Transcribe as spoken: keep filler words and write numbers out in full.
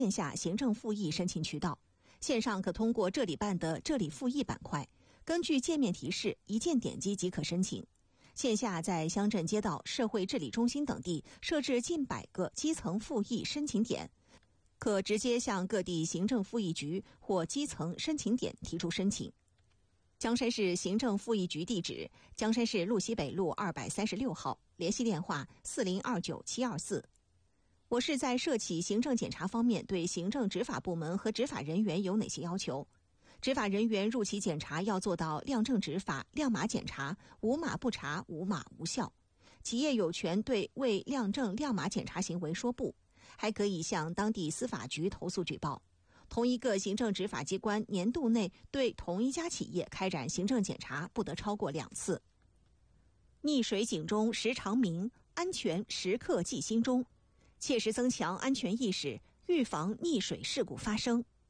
线下行政复议申请渠道。线上可通过这里办的这里复议板块，根据界面提示一键点击即可申请。线下在乡镇街道、社会治理中心等地设置近百个基层复议申请点，可直接向各地行政复议局或基层申请点提出申请。江山市行政复议局地址：江山市路西北路二百三十六号，联系电话四零二九七二四。我市在涉企行政检查方面对行政执法部门和执法人员有哪些要求？执法人员入企检查要做到亮正执法、亮码检查，无码不查，无码无效。企业有权对未亮正亮码检查行为说不，还可以向当地司法局投诉举报。同一个行政执法机关年度内对同一家企业开展行政检查不得超过两次。溺水警钟时常鸣，安全时刻记心中，切实增强安全意识，预防溺水事故发生。